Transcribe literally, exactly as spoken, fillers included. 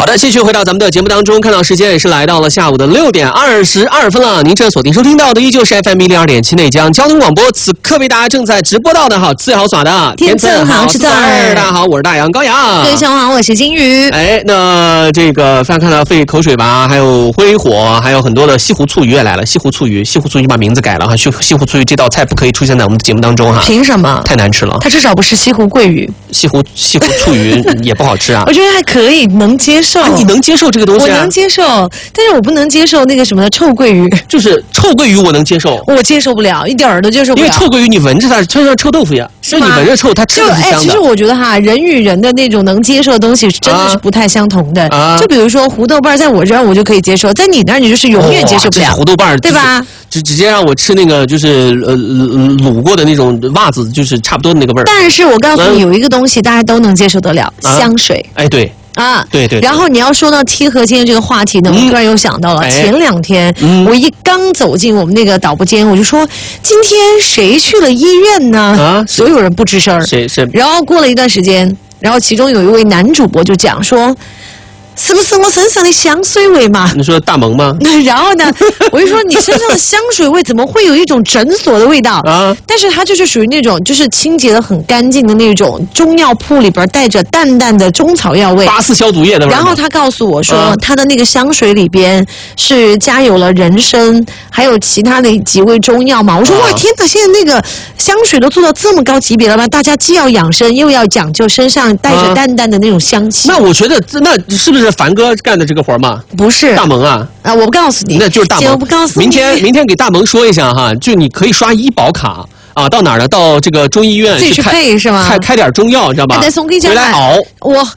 的，继续回到咱们的节目当中，看到时间也是来到了下午的六点二十二分了。您正锁定收听到的依旧是 F M 一零二点七内江交通广播，此刻为大家正在直播到的哈，最好耍的天赐好吃的。 大家好，我是大杨高阳。 各位小好，我是金鱼。 哎，那这个非常看到费口水吧，还有灰火，还有很多的西湖醋鱼也来了。西湖醋鱼，西湖醋鱼把名字改了哈，西西湖醋鱼这道菜不可以出现在我们的节目当中哈。 凭什么？ 太难吃了。 它至少不是西湖桂鱼。 西湖西湖醋鱼也不好吃啊。 我觉得还可以，能接受。 啊、你能接受这个东西、啊？ 我能接受，但是我不能接受那个什么臭鳜鱼。 就是臭鳜鱼，我能接受。 我接受不了，一点儿都接受不了。 因为臭鳜鱼你闻着它，就像臭豆腐一样，就你闻着臭，它吃的是香的。 哎，其实我觉得哈，人与人的那种能接受的东西真的是不太相同的。啊、就比如说胡豆瓣，在我这儿我就可以接受，在你那儿你就是永远接受不了。 哦、胡豆瓣， 对吧？ 直直接让我吃那个就是呃卤过的那种袜子，就是差不多的那个味儿。 但是我告诉你，有一个东西大家都能接受得了， 啊、 香水。 哎，对。 啊， 对 对, 对。 然后你要说到贴合今天这个话题呢，嗯、我突然又想到了、哎、前两天、嗯，我一刚走进我们那个导播间，我就说今天谁去了医院呢？啊，所有人不吱声。 谁谁？ 然后过了一段时间，然后其中有一位男主播就讲说。是不是我身上的香水味嘛？ 你说大萌吗？ 然后呢，我就说你身上的香水味怎么会有一种诊所的味道啊？但是它就是属于那种就是清洁的很干净的那种中药铺里边带着淡淡的中草药味， 八四消毒液的味。 然后他告诉我说，啊、他的那个香水里边是加有了人参，还有其他的几味中药嘛。我说、啊、哇天哪，现在那个香水都做到这么高级别了吗？大家既要养生，又要讲究身上带着淡淡的那种香气。 啊、那我觉得那是不是？凡哥干的这个活吗？ 不是大萌啊啊！我不告诉你， 那就是大萌。 我不告诉你， 明天明天给大萌说一下哈，就你可以刷医保卡啊，到哪儿呢？到这个中医院自己去配是吗？ 开开点中药，知道吧？ 回来熬。 我